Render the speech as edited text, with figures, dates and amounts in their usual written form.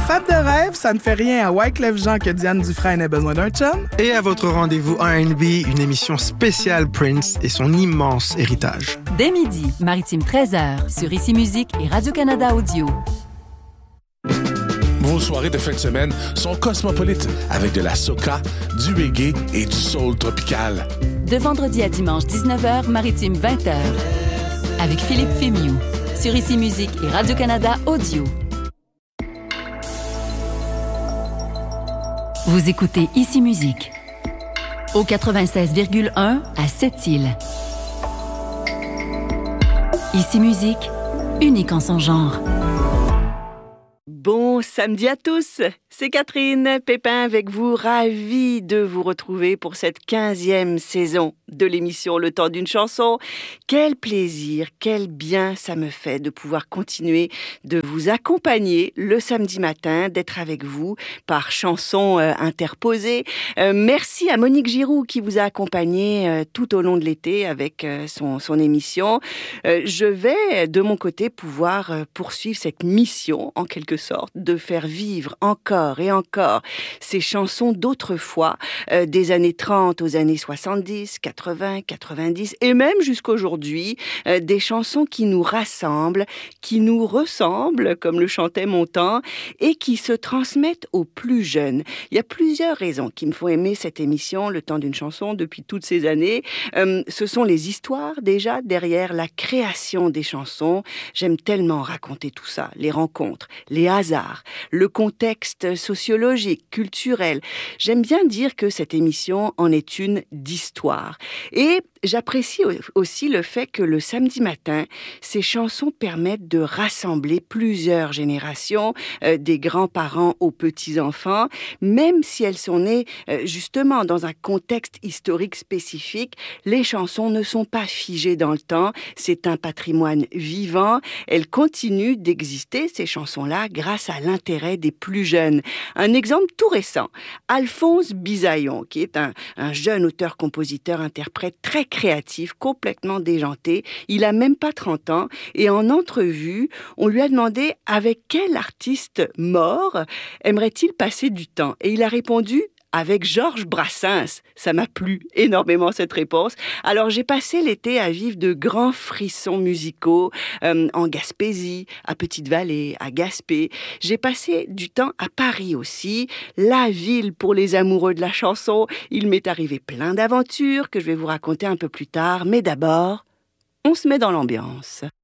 Fête de rêve, ça ne fait rien à Wyclef Jean que Diane Dufresne ait besoin d'un chum. Et à votre rendez-vous R&B, une émission spéciale Prince et son immense héritage. Dès midi, Maritime 13h, sur Ici Musique et Radio-Canada Audio. Vos soirées de fin de semaine sont cosmopolites avec de la soca, du reggae et du soul tropical. De vendredi à dimanche 19h, Maritime 20h, avec Philippe Fémiou, sur Ici Musique et Radio-Canada Audio. Vous écoutez Ici Musique, au 96,1 à Sept-Îles. Ici Musique, unique en son genre. Bon samedi à tous, c'est Catherine Pépin avec vous, ravie de vous retrouver pour cette 15e saison de l'émission Le Temps d'une chanson. Quel plaisir, quel bien ça me fait de pouvoir continuer de vous accompagner le samedi matin, d'être avec vous par chansons interposées. Merci à Monique Giroux qui vous a accompagné tout au long de l'été avec son émission. Je vais de mon côté pouvoir poursuivre cette mission en quelque sorte de faire vivre encore et encore ces chansons d'autrefois, des années 30 aux années 70, 80, 90 et même jusqu'aujourd'hui, des chansons qui nous rassemblent, qui nous ressemblent, comme le chantait Montand, et qui se transmettent aux plus jeunes. Il y a plusieurs raisons qui me font aimer cette émission, Le Temps d'une chanson, depuis toutes ces années. Ce sont les histoires déjà derrière la création des chansons. J'aime tellement raconter tout ça, les rencontres, les hasards, le contexte sociologique, culturel. J'aime bien dire que cette émission en est une d'histoire. Et j'apprécie aussi le fait que le samedi matin, ces chansons permettent de rassembler plusieurs générations, des grands-parents aux petits-enfants, même si elles sont nées justement dans un contexte historique spécifique. Les chansons ne sont pas figées dans le temps, c'est un patrimoine vivant. Elles continuent d'exister, ces chansons-là, grâce à l'intérêt des plus jeunes. Un exemple tout récent, Alphonse Bisaillon, qui est un jeune auteur-compositeur-interprète très créatif, complètement déjanté. Il a même pas 30 ans et en entrevue, on lui a demandé avec quel artiste mort aimerait-il passer du temps. Et il a répondu avec Georges Brassens. Ça m'a plu énormément cette réponse. Alors j'ai passé l'été à vivre de grands frissons musicaux en Gaspésie, à Petite-Vallée, à Gaspé. J'ai passé du temps à Paris aussi, la ville pour les amoureux de la chanson. Il m'est arrivé plein d'aventures que je vais vous raconter un peu plus tard. Mais d'abord, on se met dans l'ambiance.